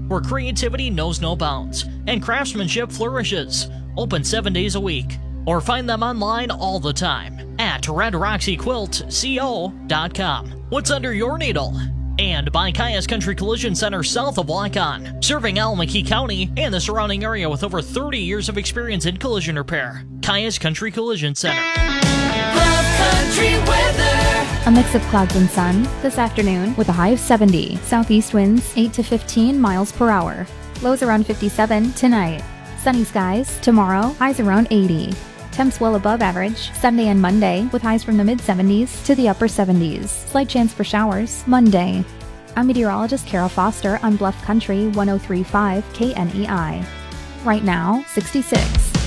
where creativity knows no bounds and craftsmanship flourishes. Open 7 days a week. Or find them online all the time at redroxyquiltco.com. What's under your needle? And by Caius Country Collision Center south of Waukon, serving Alameda County and the surrounding area with over 30 years of experience in collision repair. Caius Country Collision Center. Bluff Country weather. A mix of clouds and sun this afternoon with a high of 70. Southeast winds 8 to 15 miles per hour. Lows around 57 tonight. Sunny skies tomorrow, highs around 80. Temps well above average Sunday and Monday with highs from the mid-70s to the upper 70s. Slight chance for showers Monday. I'm meteorologist Carol Foster on Bluff Country 103.5 KNEI. Right now, 66.